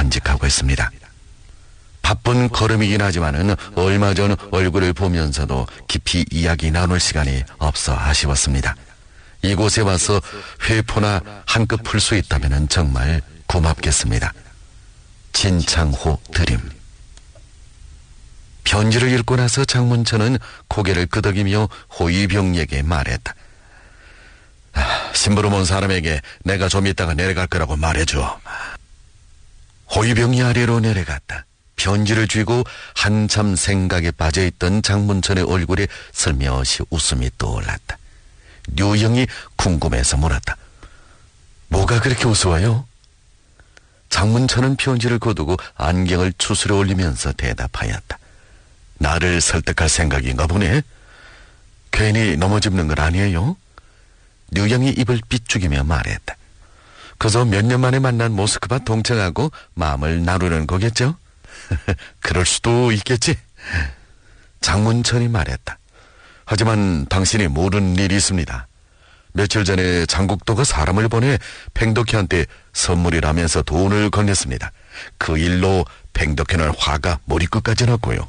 간직하고 있습니다. 바쁜 걸음이긴 하지만은 얼마 전 얼굴을 보면서도 깊이 이야기 나눌 시간이 없어 아쉬웠습니다. 이곳에 와서 회포나 한끗 풀 수 있다면 정말 고맙겠습니다. 진창호 드림. 편지를 읽고 나서 장문천은 고개를 끄덕이며 호위병에게 말했다. 심부름 온 사람에게 내가 좀 있다가 내려갈 거라고 말해줘. 호위병이 아래로 내려갔다. 편지를 쥐고 한참 생각에 빠져있던 장문천의 얼굴에 슬며시 웃음이 떠올랐다. 류영이 궁금해서 물었다. 뭐가 그렇게 우스워요? 장문천은 편지를 거두고 안경을 추스려 올리면서 대답하였다. 나를 설득할 생각인가 보네. 괜히 넘어집는 건 아니에요? 류영이 입을 삐죽이며 말했다. 그저 몇 년 만에 만난 모스크바 동창하고 마음을 나누는 거겠죠? 그럴 수도 있겠지. 장문천이 말했다. 하지만 당신이 모르는 일이 있습니다. 며칠 전에 장국도가 사람을 보내 팽덕희한테 선물이라면서 돈을 건넸습니다. 그 일로 팽덕희는 화가 머리끝까지 났고요.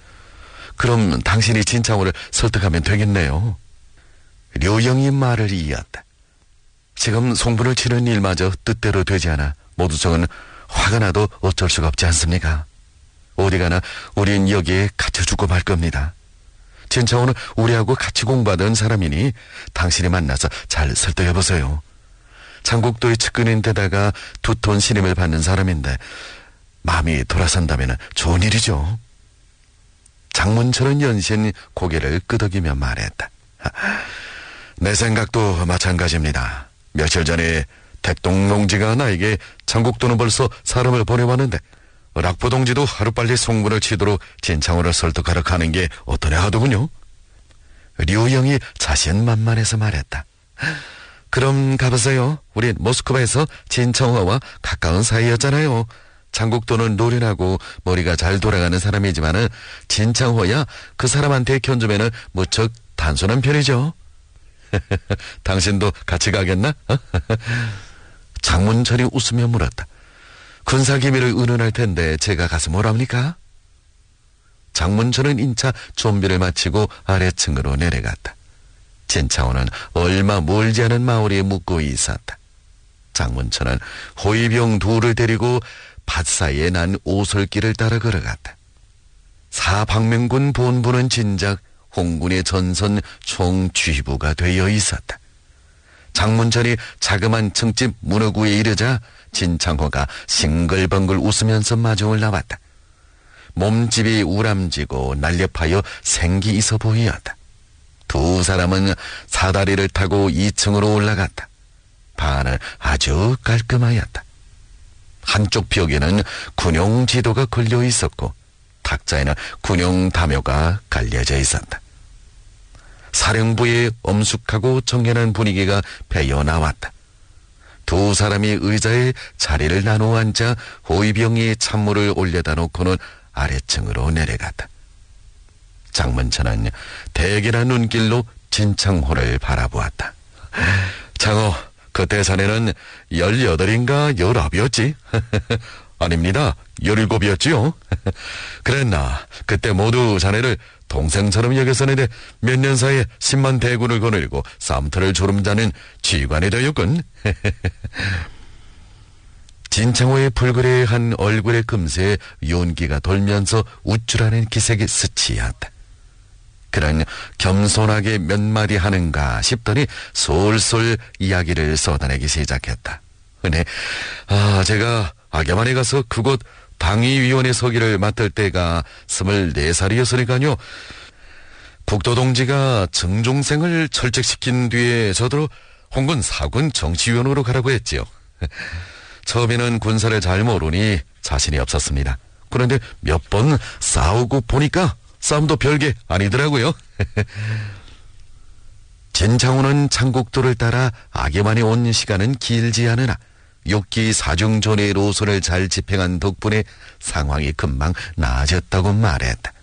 그럼 당신이 진창호를 설득하면 되겠네요. 류영이 말을 이었다. 지금 송분을 치는 일마저 뜻대로 되지 않아 모두성은 화가 나도 어쩔 수가 없지 않습니까? 어디 가나 우린 여기에 갇혀 죽고 말 겁니다. 진창호는 우리하고 같이 공부하던 사람이니 당신이 만나서 잘 설득해보세요. 장국도의 측근인데다가 두톤 신임을 받는 사람인데 마음이 돌아선다면 좋은 일이죠. 장문철은 연신 고개를 끄덕이며 말했다. 내 생각도 마찬가지입니다. 며칠 전에 택동동지가 나에게 장국도는 벌써 사람을 보내왔는데 락포동지도 하루빨리 송분을 치도록 진창호를 설득하러 가는 게 어떠냐 하더군요. 류영이 자신만만해서 말했다. 그럼 가보세요. 우린 모스크바에서 진창호와 가까운 사이였잖아요. 장국도는 노련하고 머리가 잘 돌아가는 사람이지만은 진창호야 그 사람한테 견주면은 무척 단순한 편이죠. 당신도 같이 가겠나? 장문철이 웃으며 물었다. 군사기밀을 의논할 텐데 제가 가서 뭐랍니까? 장문철은 인차 좀비를 마치고 아래층으로 내려갔다. 진창호는 얼마 멀지 않은 마을에 묵고 있었다. 장문철은 호위병 둘을 데리고 밭 사이에 난 오솔길을 따라 걸어갔다. 사방명군 본부는 진작 홍군의 전선 총쥐부가 되어 있었다. 장문철이 자그만 층집 문어구에 이르자 진창호가 싱글벙글 웃으면서 마중을 나왔다. 몸집이 우람지고 날렵하여 생기 있어 보이었다. 두 사람은 사다리를 타고 2층으로 올라갔다. 방안은 아주 깔끔하였다. 한쪽 벽에는 군용 지도가 걸려 있었고 탁자에는 군용 담요가 깔려져 있었다. 사령부의 엄숙하고 정연한 분위기가 배어 나왔다. 두 사람이 의자에 자리를 나누어 앉아 호위병이 찬물을 올려다 놓고는 아래층으로 내려갔다. 장문천은 대견한 눈길로 진창호를 바라보았다. 창호, 그때 자네는 18인가 19이었지? 아닙니다. 17이었지요? 그랬나? 그때 모두 자네를 동생처럼 여겼었는데 몇 년 사이에 10만 대군을 거느리고 쌈터를 주름자는 지휘관이 되었군. 진창호의 불그레한 얼굴에 금세 윤기가 돌면서 우쭐하는 기색이 스치었다. 그런 겸손하게 몇 마디 하는가 싶더니 솔솔 이야기를 쏟아내기 시작했다. 네, 제가 악야만에 가서 그곳 당위위원회 서기를 맡을 때가 24살이었으니까요. 국도동지가 정종생을 철책시킨 뒤에 저더러 홍군 사군 정치위원으로 가라고 했지요. 처음에는 군사를 잘 모르니 자신이 없었습니다. 그런데 몇 번 싸우고 보니까 싸움도 별게 아니더라고요. 진창호는 장국도를 따라 악예만에 온 시간은 길지 않으나 욕기 사중전의 노선을 잘 집행한 덕분에 상황이 금방 나아졌다고 말했다.